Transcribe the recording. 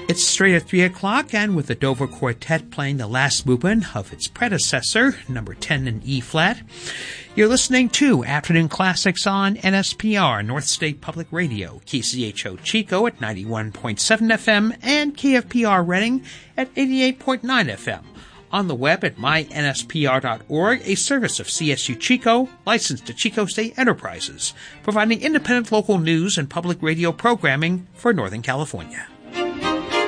It's straight at 3 o'clock, and with the Dover Quartet playing the last movement of its predecessor, number 10 in E-flat, you're listening to Afternoon Classics on NSPR, North State Public Radio, KCHO Chico at 91.7 FM, and KFPR Reading at 88.9 FM. On the web at mynspr.org, a service of CSU Chico, licensed to Chico State Enterprises, providing independent local news and public radio programming for Northern California.